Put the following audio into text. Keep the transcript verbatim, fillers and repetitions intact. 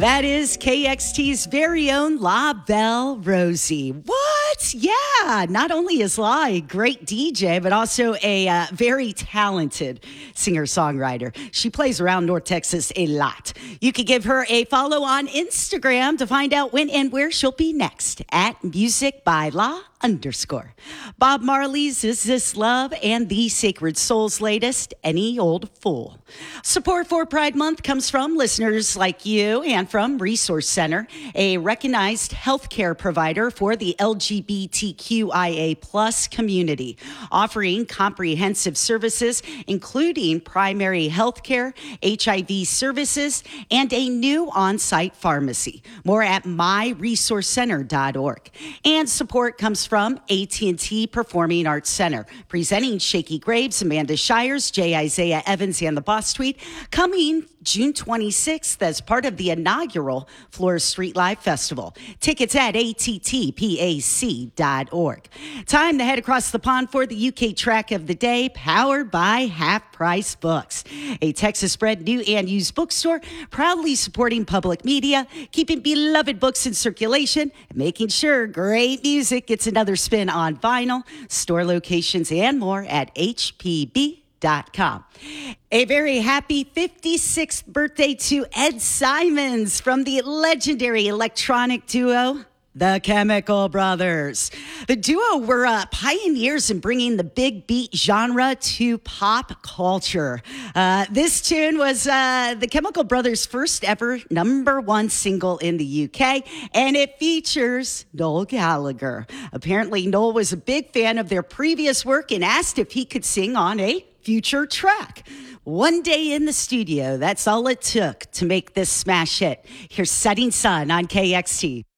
That is K X T's very own La Belle Rosie. What? Yeah. Not only is La a great D J, but also a uh, very talented singer-songwriter. She plays around North Texas a lot. You can give her a follow on Instagram to find out when and where she'll be next at Music by La underscore. Bob Marley's Is This Love and The Sacred Soul's latest, Any Old Fool. Support for Pride Month comes from listeners like you and from Resource Center, a recognized healthcare provider for the L G B T Q I A plus community, offering comprehensive services, including primary healthcare, H I V services, and a new on-site pharmacy. More at my resource center dot org. And support comes from A T and T Performing Arts Center, presenting Shakey Graves, Amanda Shires, J. Isaiah Evans, and the Boss Tweet, coming June twenty-sixth as part of the inaugural Florida Street Live Festival. Tickets at A T T pac dot org. Time to head across the pond for the U K track of the day, powered by Half Price Books, a Texas-bred new and used bookstore proudly supporting public media, keeping beloved books in circulation, and making sure great music gets another spin on vinyl. Store locations and more at H P B dot com. A very happy fifty-sixth birthday to Ed Simons from the legendary electronic duo The Chemical Brothers. The duo were uh, pioneers in bringing the big beat genre to pop culture. Uh, this tune was uh, The Chemical Brothers' first ever number one single in the U K, and it features Noel Gallagher. Apparently, Noel was a big fan of their previous work and asked if he could sing on a future track. One day in the studio, that's all it took to make this smash hit. Here's Setting Sun on K X T.